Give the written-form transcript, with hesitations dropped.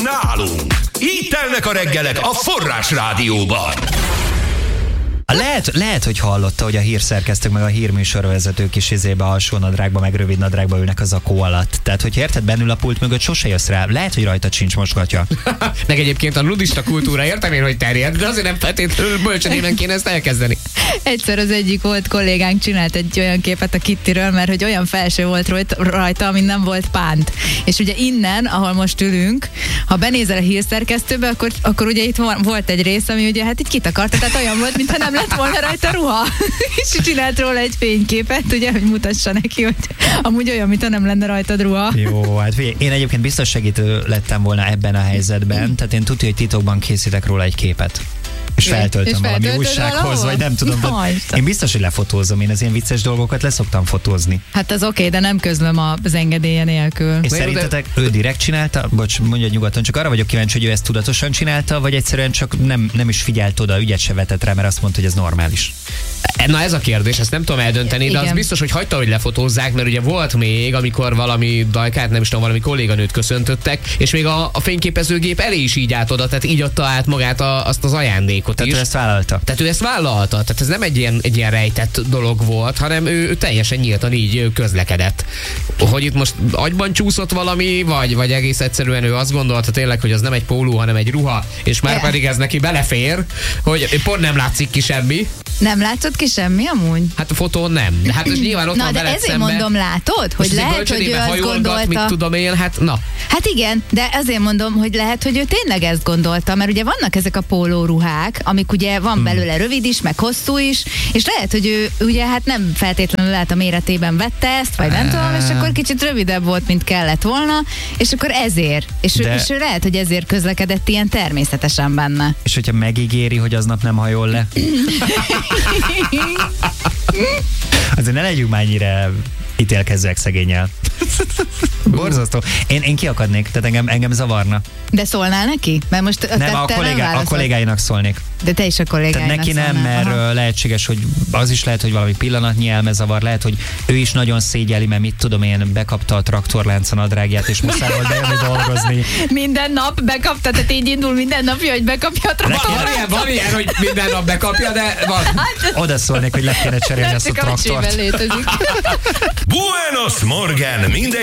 Nálunk. Így telnek a reggelek a Forrás Rádióban. Lehet, hogy hallotta, hogy a hírszerkesztők meg a hírműsorvezetők is alsó nadrágba, meg rövid nadrágba ülnek az akó alatt. Tehát, hogyha érted, bennül a pult mögött sose jössz rá. Lehet, hogy rajta sincs mosgatja. Meg egyébként a nudista kultúra értem én, hogy terjed, de azért nem feltétlenül bölcsödében kéne ezt elkezdeni. Egyszer az egyik volt kollégánk csinált egy olyan képet a Kittiről, mert hogy olyan felső volt rajta, amin nem volt pánt. És ugye innen, ahol most ülünk, ha benézel a hírszerkesztőbe, akkor ugye itt volt egy rész, ami ugye hát így kitakarta, tehát olyan volt, mintha nem lett volna rajta ruha. És csinált róla egy fényképet, ugye, hogy mutassa neki, hogy amúgy olyan, mintha nem lenne rajtad ruha. Jó, hát figyelj, én egyébként biztos segítő lettem volna ebben a helyzetben, tehát én tudja, hogy titokban készítek róla egy képet. És feltöltöm valami újsághoz, vagy nem tudom. Én biztos, hogy lefotózom. Én az ilyen vicces dolgokat leszoktam fotózni. Hát az oké, de nem közlöm az engedélye nélkül. És szerintetek ő direkt csinálta? Bocs, mondja nyugodtan, csak arra vagyok kíváncsi, hogy ő ezt tudatosan csinálta, vagy egyszerűen csak nem is figyelt oda, ügyet se vetett rá, mert azt mondta, hogy ez normális. Na ez a kérdés, ezt nem tudom eldönteni, de az biztos, hogy hagyta, hogy lefotózzák, mert ugye volt még, amikor valami dajkát, nem is tudom, valami kolléganőt köszöntöttek, és még a fényképezőgép elé is így állt oda, tehát így adta át magát azt az ajándékot tehát is. ő ezt vállalta. Tehát ő ezt vállalta, tehát ez nem egy ilyen rejtett dolog volt, hanem ő teljesen nyíltan így közlekedett. Hogy itt most agyban csúszott valami, vagy egész egyszerűen ő azt gondolta tényleg, hogy az nem egy póló, hanem egy ruha, és már pedig ez neki belefér, hogy pont nem látszik ki semmi. Nem látszott ki semmi amúgy? Hát a fotón nem. Hát most nyilván ott van veled ezért szemben. mondom, látod, hogy lehet, hogy ő azt gondolta. Mit tudom én, hát na. Hát igen, de azért mondom, hogy lehet, hogy ő tényleg ezt gondolta, mert ugye vannak ezek a pólóruhák, amik ugye van belőle rövid is, meg hosszú is, és lehet, hogy ő ugye hát nem feltétlenül lehet a méretében vette ezt, vagy nem tudom, és akkor kicsit rövidebb volt, mint kellett volna, és akkor ezért. És ő lehet, hogy ezért közlekedett ilyen természetesen benne. És hogyha megígéri, hogy aznap nem hajol le? Azért ne legyünk már ennyire ítélkezzek szegénnyel. Borzasztó. Én kiakadnék, tehát engem zavarna. De szólnál neki? Mert most nem, a kollégáinak szólnék. De te is a kollégáinak. Tehát neki nem, mert lehetséges, hogy az is lehet, hogy valami pillanatnyi elmezavar, lehet, hogy ő is nagyon szégyeli, mert mit tudom én, bekapta a traktorlánc a nadrágját, és muszáj volt bejönni dolgozni. Minden nap bekapta, tehát így indul minden napja, hogy bekapja a traktorláncot. Van ilyen, hogy minden nap bekapja, de van. Oda szólnék, hogy le kéne cserélni ezt a traktort. Buenos Morgen, minden